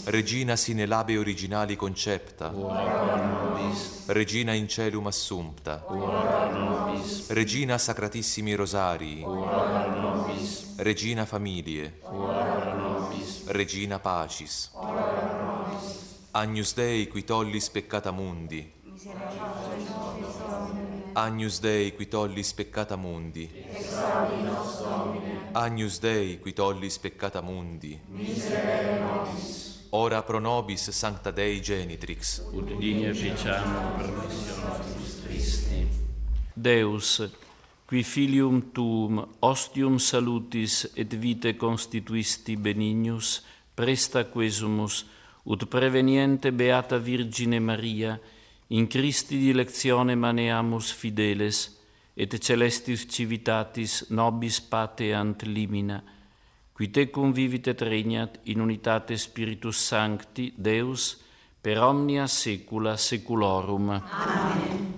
Regina sine labe originali concepta, ora pro nobis, Regina in celum assumpta, ora pro nobis, Regina sacratissimi rosarii, ora pro nobis, Regina familie, ora pro nobis, Regina pacis, Agnus Dei qui tollis peccata mundi, Agnus Dei qui tollis peccata mundi, Agnus Dei qui tollis peccata mundi, ora pro nobis sancta Dei genitrix, ut digna ficiamo permissione nostris Christi. Deus, qui filium tuum ostium salutis et vitae constituisti benignus, presta quesumus, ut preveniente Beata Virgine Maria, in Christi dilectione maneamus fideles, et celestis civitatis nobis pateant limina, qui te convivit et regnat in unitate Spiritus Sancti, Deus, per omnia saecula saeculorum. Amen.